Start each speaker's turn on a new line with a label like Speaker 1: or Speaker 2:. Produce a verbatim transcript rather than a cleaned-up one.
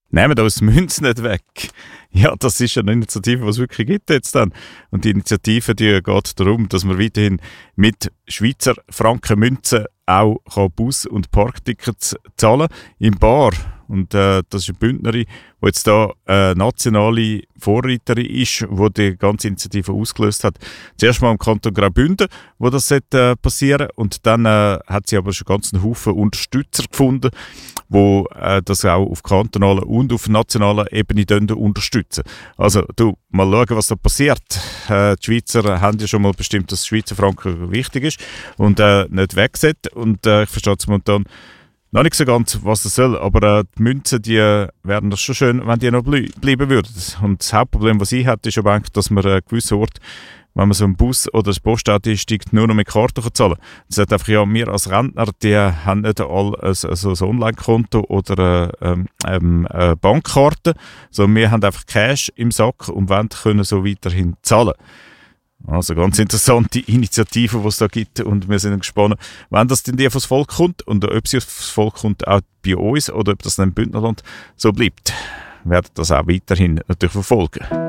Speaker 1: Nehmen uns die Münzen nicht weg. Ja, das ist eine Initiative, die es wirklich gibt jetzt dann. Und die Initiative, die geht darum, dass man weiterhin mit Schweizer Franken Münzen auch Bus- und Parktickets zahlen im Bar. Und äh, das ist eine Bündnerin, die jetzt da äh, nationale Vorreiterin ist, die die ganze Initiative ausgelöst hat. Zuerst mal im Kanton Graubünden, wo das sollte, äh, passieren. Und dann äh, hat sie aber schon einen ganzen Haufen Unterstützer gefunden, die äh, das auch auf kantonaler und auf nationaler Ebene unterstützen. Also, du, mal schauen, was da passiert. Äh, die Schweizer haben ja schon mal bestimmt, dass Schweizer Franken wichtig ist und äh, nicht weggesetzt. Und äh, ich verstehe es momentan noch nicht so ganz, was das soll, aber äh, die Münzen, die äh, wären das schon schön, wenn die noch blei- bleiben würden. Und das Hauptproblem, was ich hatte, ist aber eigentlich, dass man äh, gewissen Ort, wenn man so einen Bus oder das Postauto einsteigt, nur noch mit Karten zahlen kann. Das sagt einfach, ja, wir als Rentner, die haben nicht alle ein, also ein Online-Konto oder eine, ähm, eine Bankkarte, sondern wir haben einfach Cash im Sack und wollen können so weiterhin zahlen. Also ganz interessante Initiativen, die es da gibt, und wir sind gespannt, wann das denn die aufs Volk kommt und ob sie aufs Volk kommt auch bei uns oder ob das dann im Bündnerland so bleibt. Wir werden das auch weiterhin natürlich verfolgen.